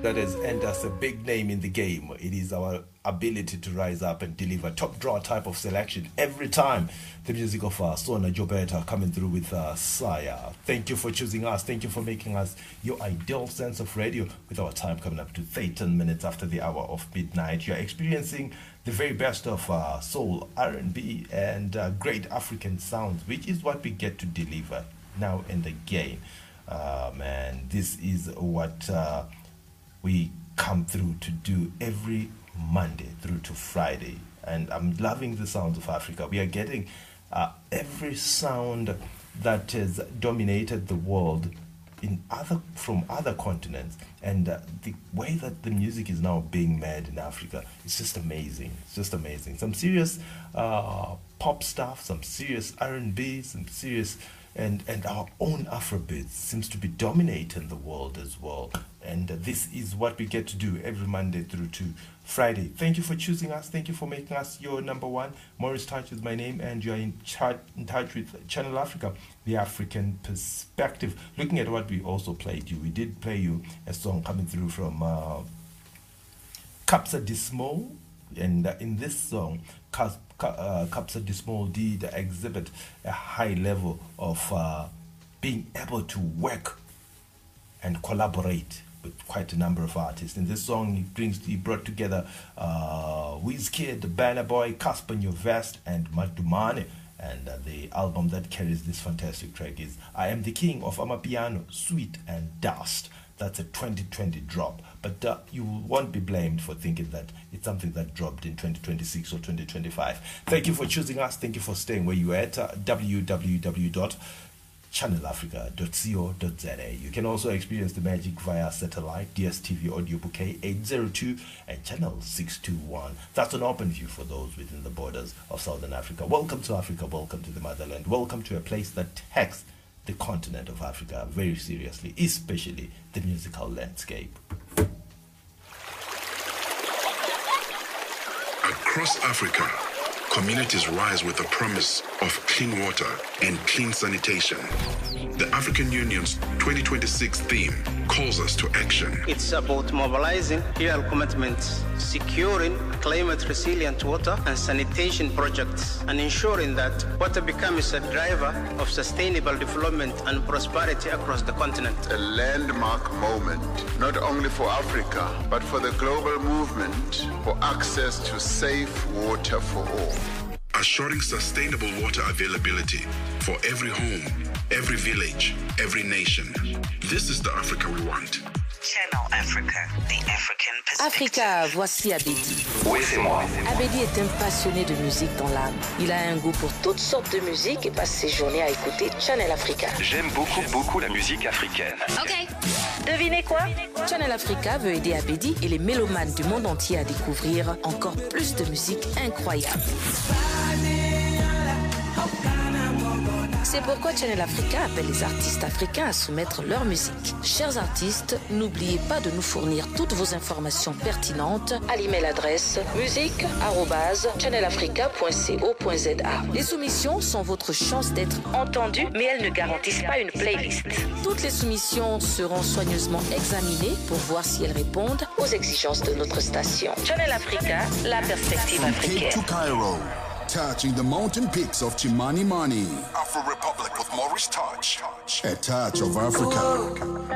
that has earned us a big name in the game. It is our ability to rise up and deliver top draw type of selection every time. The music of Sona Jobeta coming through with Saya. Thank you for choosing us. Thank you for making us your ideal sense of radio. With our time coming up to 13 minutes after the hour of midnight, you're experiencing the very best of soul, R&B, and great African sounds, which is what we get to deliver now in the game. Man, this is what we come through to do every Monday through to Friday. And I'm loving the sounds of Africa. We are getting every sound that has dominated the world from other continents, and the way that the music is now being made in Africa is just amazing. It's just amazing. Some serious pop stuff, some serious R&B, some serious and our own Afrobeat seems to be dominating the world as well. And this is what we get to do every Monday through to Friday. Thank you for choosing us. Thank you for making us your number one. Maurice Touch is my name, and you are in touch with Channel Africa, the African perspective. Looking at what we also played you, we did play you a song coming through from Kapsa Dismal, and in this song, Kapsa Dismal did exhibit a high level of being able to work and collaborate with quite a number of artists. In this song, he brought together Wizkid, Burna Boy, Casper Nyovest, and Matumane. And the album that carries this fantastic track is I Am the King of Amapiano, Sweet and Dust. That's a 2020 drop. But you won't be blamed for thinking that it's something that dropped in 2026 or 2025. Thank you for choosing us. Thank you for staying where you are at www.channelafrica.co.za. You can also experience the magic via satellite, DSTV audio bouquet 802 and channel 621. That's an open view for those within the borders of Southern Africa. Welcome to Africa. Welcome to the motherland. Welcome to a place that takes the continent of Africa very seriously, especially the musical landscape. Across Africa, communities rise with the promise of clean water and clean sanitation. The African Union's 2026 theme calls us to action. It's about mobilizing real commitments, securing climate-resilient water and sanitation projects, and ensuring that water becomes a driver of sustainable development and prosperity across the continent. A landmark moment, not only for Africa, but for the global movement for access to safe water for all. Assuring sustainable water availability for every home, every village, every nation. This is the Africa we want. Channel Africa, the African perspective. Africa, voici Abedi. Oui, c'est moi. Abedi est un passionné de musique dans l'âme. Il a un goût pour toutes sortes de musique et passe ses journées à écouter Channel Africa. J'aime beaucoup la musique africaine. Ok. Devinez quoi? Channel Africa veut aider Abedi et les mélomanes du monde entier à découvrir encore plus de musique incroyable. C'est pourquoi Channel Africa appelle les artistes africains à soumettre leur musique. Chers artistes, n'oubliez pas de nous fournir toutes vos informations pertinentes à l'email adresse musique@channelafrica.co.za. Les soumissions sont votre chance d'être entendues, mais elles ne garantissent pas une playlist. Toutes les soumissions seront soigneusement examinées pour voir si elles répondent aux exigences de notre station. Channel Africa, la perspective africaine. Cape to Cairo, touching the mountain peaks of Chimani Mani. Afro Republic with Maurice Touch. A touch of Africa.